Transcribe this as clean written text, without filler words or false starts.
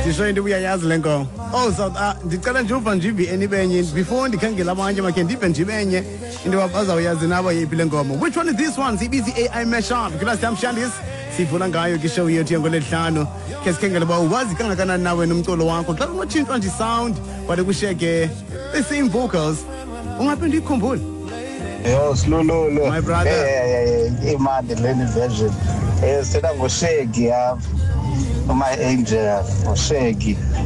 ndisho into uyayazi le ngoma. Oh South ndicela nje uva nje enibenye before ndikhangela abanye makhe ndibe nje benye into abazawuyazi nabo yiphi le ngoma. Which one is this one? CBC AI mashup. Kula Shamshandis sifuna ngayo ke show yethu ngolesihlanu. Ke sikhangela ba uwazi kangakanani nawe nomculo wakho. Xa kungatshintshwa nje sound but kusheke the same vocals. Ungaphinde ikhumbule. Yo Slululu. My brother. Imandi leni version. Sena ngoshegi apha. My angel ngoshegi.